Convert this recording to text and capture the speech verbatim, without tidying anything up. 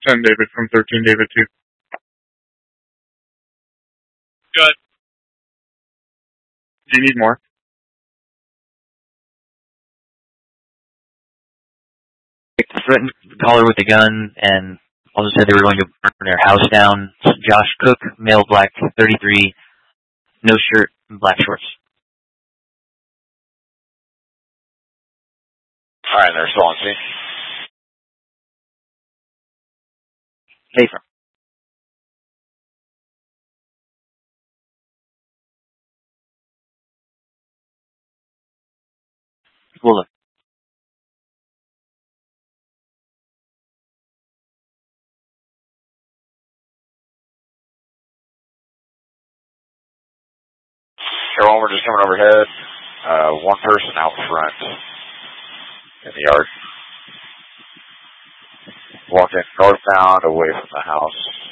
ten David from thirteen David two. Good. Do you need more? Threatened caller with a gun, and also said they were going to burn their house down. Josh Cook, male, black, thirty-three, no shirt, and black shorts. All right, they're still on scene. Safer. Bullet. Carol, we're just coming overhead. Uh, one person out front in the yard. Walking northbound away from the house.